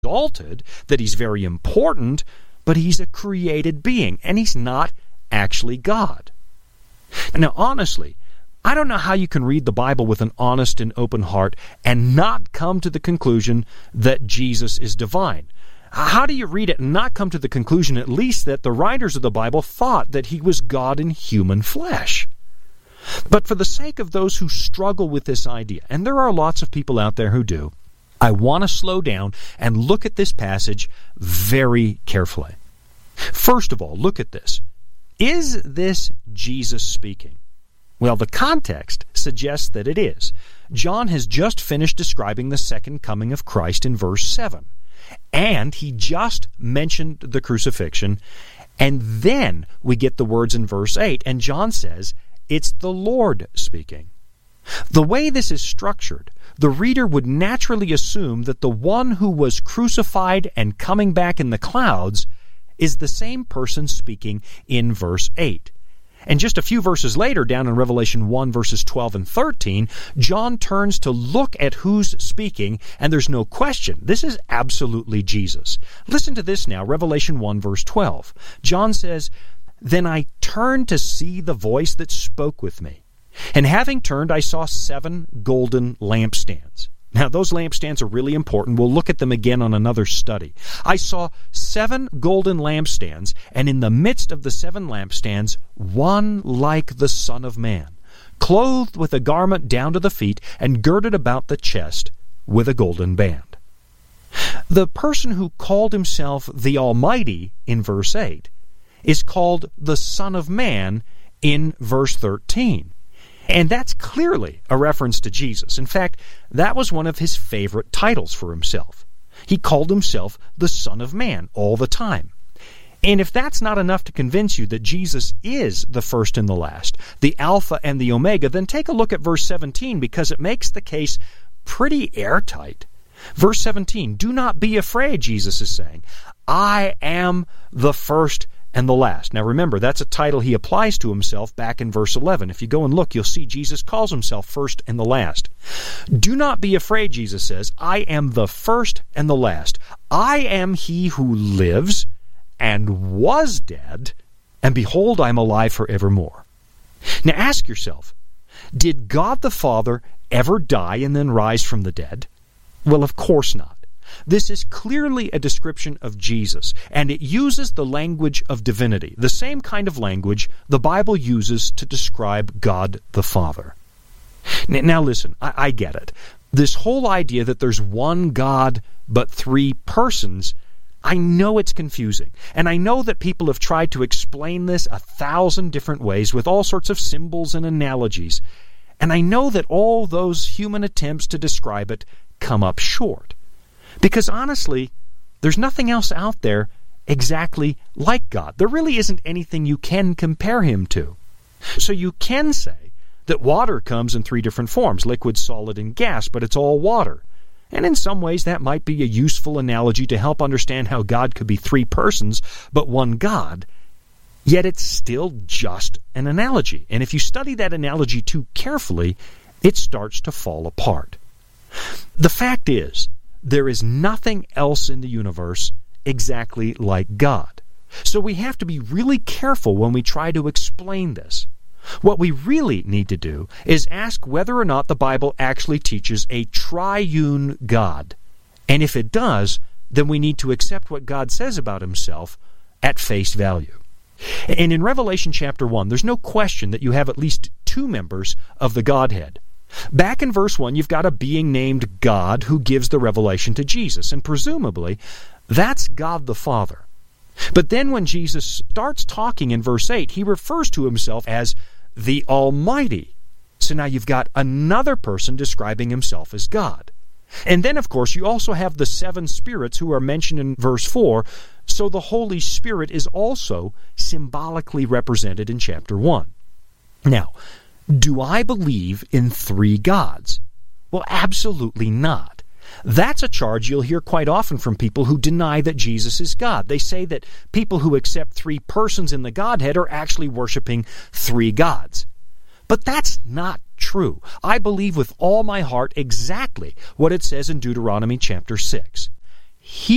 exalted, that he's very important, but he's a created being, and he's not actually God. Now, honestly, I don't know how you can read the Bible with an honest and open heart and not come to the conclusion that Jesus is divine. How do you read it and not come to the conclusion at least that the writers of the Bible thought that he was God in human flesh? But for the sake of those who struggle with this idea, and there are lots of people out there who do, I want to slow down and look at this passage very carefully. First of all, look at this. Is this Jesus speaking? Well, the context suggests that it is. John has just finished describing the second coming of Christ in verse 7. And he just mentioned the crucifixion. And then we get the words in verse 8. And John says, it's the Lord speaking. The way this is structured, the reader would naturally assume that the one who was crucified and coming back in the clouds is the same person speaking in verse 8. And just a few verses later, down in Revelation 1, verses 12 and 13, John turns to look at who's speaking, and there's no question, this is absolutely Jesus. Listen to this now, Revelation 1, verse 12. John says, "Then I turned to see the voice that spoke with me. And having turned, I saw 7 golden lampstands." Now, those lampstands are really important. We'll look at them again on another study. I saw 7 golden lampstands, and in the midst of the 7 lampstands, one like the Son of Man, clothed with a garment down to the feet and girded about the chest with a golden band. The person who called himself the Almighty in verse 8 is called the Son of Man in verse 13. And that's clearly a reference to Jesus. In fact, that was one of his favorite titles for himself. He called himself the Son of Man all the time. And if that's not enough to convince you that Jesus is the first and the last, the Alpha and the Omega, then take a look at verse 17, because it makes the case pretty airtight. Verse 17, "Do not be afraid," Jesus is saying. "I am the first and the last." Now remember, that's a title he applies to himself back in verse 11. If you go and look, you'll see Jesus calls himself first and the last. "Do not be afraid," Jesus says. "I am the first and the last. I am he who lives and was dead, and behold, I am alive forevermore." Now ask yourself, did God the Father ever die and then rise from the dead? Well, of course not. This is clearly a description of Jesus, and it uses the language of divinity, the same kind of language the Bible uses to describe God the Father. Now listen, I get it. This whole idea that there's one God but 3 persons, I know it's confusing, and I know that people have tried to explain this 1,000 different ways with all sorts of symbols and analogies, and I know that all those human attempts to describe it come up short. Because honestly, there's nothing else out there exactly like God. There really isn't anything you can compare him to. So you can say that water comes in 3 different forms, liquid, solid, and gas, but it's all water. And in some ways that might be a useful analogy to help understand how God could be 3 persons, but one God. Yet it's still just an analogy. And if you study that analogy too carefully, it starts to fall apart. The fact is, there is nothing else in the universe exactly like God. So we have to be really careful when we try to explain this. What we really need to do is ask whether or not the Bible actually teaches a triune God. And if it does, then we need to accept what God says about himself at face value. And in Revelation chapter 1, there's no question that you have at least 2 members of the Godhead. Back in verse 1, you've got a being named God who gives the revelation to Jesus, and presumably, that's God the Father. But then when Jesus starts talking in verse 8, he refers to himself as the Almighty. So now you've got another person describing himself as God. And then, of course, you also have the 7 spirits who are mentioned in verse 4, so the Holy Spirit is also symbolically represented in chapter 1. Now, do I believe in 3 gods? Well, absolutely not. That's a charge you'll hear quite often from people who deny that Jesus is God. They say that people who accept 3 persons in the Godhead are actually worshiping 3 gods. But that's not true. I believe with all my heart exactly what it says in Deuteronomy chapter 6.